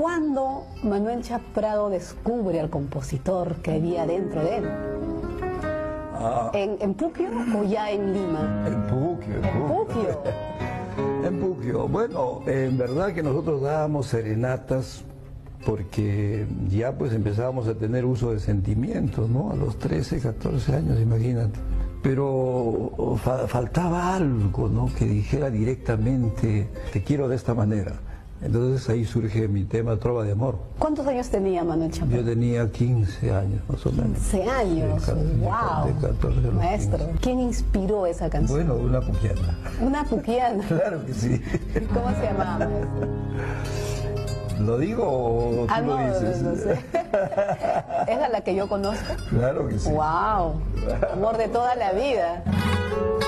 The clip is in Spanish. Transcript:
¿Cuándo Manuel Chap Prado descubre al compositor que había dentro de él? ¿En Puquio o ya en Lima? En Puquio. En Puquio. En Puquio. Bueno, en verdad que nosotros dábamos serenatas porque ya pues empezábamos a tener uso de sentimientos, ¿no? A los 13, 14 años, imagínate. Pero faltaba algo, ¿no? Que dijera directamente, te quiero de esta manera. Entonces ahí surge mi tema Trova de Amor. ¿Cuántos años tenía Manuel Chap Prado? Yo tenía 15 años, más o menos. 15 años, wow. De 14 a los Maestro, 15. ¿quién inspiró esa canción? Bueno, una puquiana. Una puquiana. Claro que sí. ¿Cómo se llamaba, maestro? ¿Lo digo o tú lo dices? No sé. ¿Es a la que yo conozco? Claro que sí. Wow, amor de toda la vida.